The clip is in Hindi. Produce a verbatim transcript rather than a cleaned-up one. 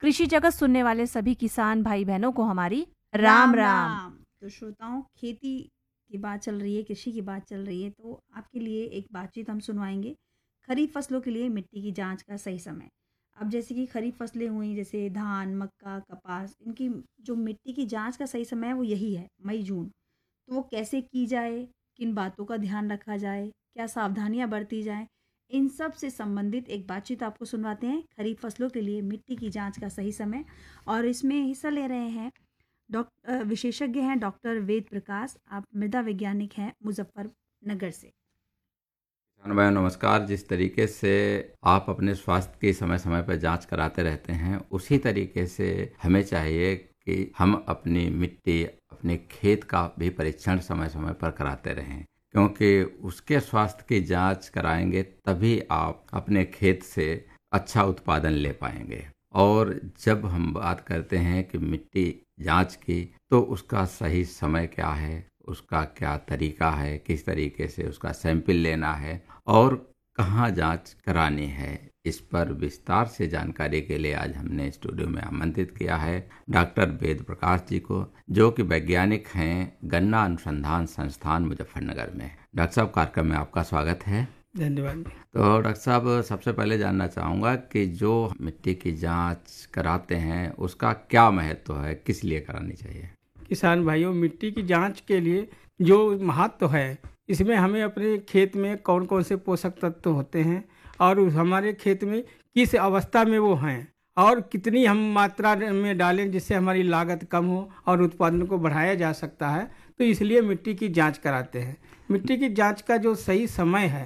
कृषि जगत सुनने वाले सभी किसान भाई बहनों को हमारी राम राम राम। राम। तो श्रोताओं, खेती की बात चल रही है, कृषि की बात चल रही है, तो आपके लिए एक बातचीत हम सुनवाएंगे। खरीफ फसलों के लिए मिट्टी की जांच का सही समय। अब जैसे कि खरीफ फसलें हुई, जैसे धान, मक्का, कपास, इनकी जो मिट्टी की जांच का सही समय है वो यही है, मई जून। तो वो कैसे की जाए, किन बातों का ध्यान रखा जाए, क्या सावधानियां बरती जाएं, इन सब से संबंधित एक बातचीत आपको सुनवाते हैं। खरीफ फसलों के लिए मिट्टी की जांच का सही समय, और इसमें हिस्सा ले रहे हैं डॉक्टर विशेषज्ञ हैं डॉक्टर वेद प्रकाश। आप मृदा वैज्ञानिक हैं मुजफ्फरनगर से। किसान भाइयों नमस्कार। जिस तरीके से आप अपने स्वास्थ्य की समय समय पर जांच कराते रहते हैं, उसी तरीके से हमें चाहिए कि हम अपनी मिट्टी, अपने खेत का भी परीक्षण समय समय पर कराते रहें, क्योंकि उसके स्वास्थ्य की जांच कराएंगे तभी आप अपने खेत से अच्छा उत्पादन ले पाएंगे। और जब हम बात करते हैं कि मिट्टी जांच की, तो उसका सही समय क्या है, उसका क्या तरीका है, किस तरीके से उसका सैंपल लेना है और कहाँ जांच करानी है, इस पर विस्तार से जानकारी के लिए आज हमने स्टूडियो में आमंत्रित किया है डॉक्टर वेद प्रकाश जी को, जो कि वैज्ञानिक हैं गन्ना अनुसंधान संस्थान मुजफ्फरनगर में। डॉक्टर साहब, कार्यक्रम में आपका स्वागत है। धन्यवाद। तो डॉक्टर साहब, सबसे पहले जानना चाहूँगा कि जो मिट्टी की जांच कराते हैं उसका क्या महत्व है, किस लिए करानी चाहिए? किसान भाइयों, मिट्टी की जांच के लिए जो महत्व है, इसमें हमें अपने खेत में कौन कौन से पोषक तत्व होते हैं और उस हमारे खेत में किस अवस्था में वो हैं और कितनी हम मात्रा में डालें जिससे हमारी लागत कम हो और उत्पादन को बढ़ाया जा सकता है, तो इसलिए मिट्टी की जांच कराते हैं। मिट्टी की जांच का जो सही समय है